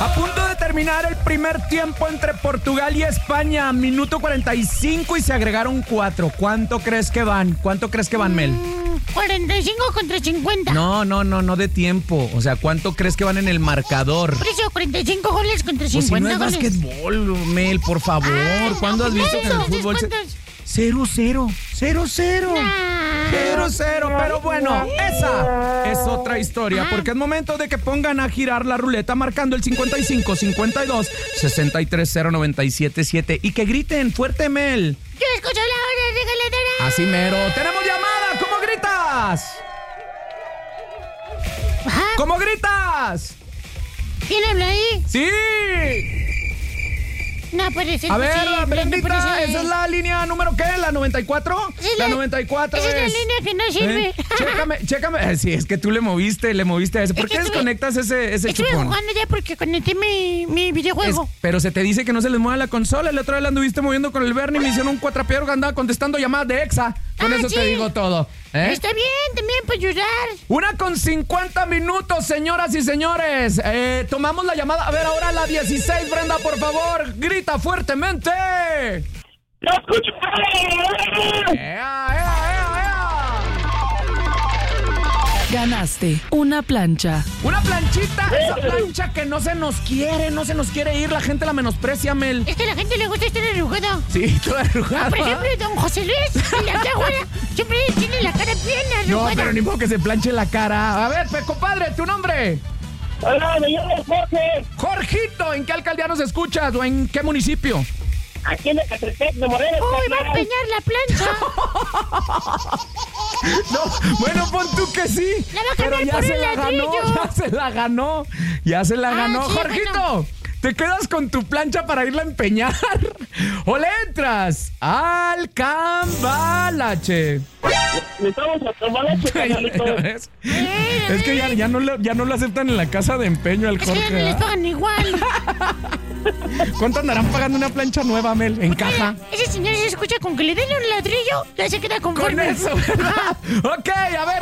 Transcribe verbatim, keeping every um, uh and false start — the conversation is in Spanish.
A punto de terminar el primer tiempo entre Portugal y España. Minuto cuarenta y cinco y se agregaron cuatro. ¿Cuánto crees que van? ¿Cuánto crees que van, Mel? cuarenta y cinco contra cincuenta. No, no, no, no de tiempo. O sea, ¿cuánto crees que van en el marcador? Por eso, cuarenta y cinco goles contra Pues si no cincuenta es goles. básquetbol, Mel, por favor. Ah, ¿Cuándo no, has visto que en el ¿cuántos? fútbol se... ¿Cuántos? Cero, cero, cero, cero. Ah. Cero, cero, pero bueno, esa es otra historia, porque es momento de que pongan a girar la ruleta marcando el cincuenta y cinco, cincuenta y dos, sesenta y tres, cero, noventa y siete, siete y que griten fuerte, Mel. Yo escucho la hora regaladora. Así mero. ¡Tenemos llamada! ¿Cómo gritas? Ajá. ¿Cómo gritas? ¿Quién habla ahí? ¡Sí! No puede ser A ver, posible, no Brendita, puede ser. ¿esa es la línea número qué? ¿La noventa y cuatro? Esa es La la- noventa y cuatro esa es la es. línea que no sirve. ¿Eh? Chécame, chécame. Eh, Sí, es que tú le moviste, le moviste a ese. ¿Por Es que qué estuve- desconectas ese, ese Estuve chupón? jugando ya porque conecté mi, mi Es- videojuego. pero se te dice que no se les mueva la consola. El otro día la anduviste moviendo con el Bernie. Me hicieron un cuatrapeador que andaba contestando llamadas de Exa. Con Ah, eso sí. te digo todo. ¿eh? Está bien, también puede ayudar. Una con cincuenta minutos, señoras y señores. Eh, tomamos la llamada. A ver, ahora la dieciséis, Brenda, por favor. Grita fuertemente. ¡Lo escucho! ¡Ea, ea, ea, ea! Ganaste una plancha. Una planchita, esa plancha que no se nos quiere, no se nos quiere ir. La gente la menosprecia, Mel. Es que a la gente le gusta estar arrugada. Sí, toda arrugada. Por ejemplo, don José Luis, el de acá afuera, siempre tiene la cara bien No, arrugada. pero ni modo que se planche la cara. A ver, pe, compadre, ¿tu nombre? Hola, me llamo Jorge, Jorgito, ¿en qué alcaldía nos escuchas o en qué municipio? aquí en Ecatepec de Morelos. Uy, va a carnal. empeñar la plancha. No, bueno, pon tú que sí. La va a Pero cambiar ya por se un la ganó, ladrillo. ya se la ganó. Ya se la Ah, ganó. sí, Jorgito, bueno. ¿te quedas con tu plancha para irla a empeñar? ¿O le entras al cambalache? Necesitamos a Cambalache, carnalito. es, es que ya, ya, no lo, ya no lo aceptan en la casa de empeño al Es que ya no Jorge. les ¿verdad? pagan igual. ¿Cuánto andarán pagando una plancha nueva, Mel? En caja. Ese señor se escucha con que le den un ladrillo, ya se queda Con conforme. eso, ¿verdad? Ok, a ver.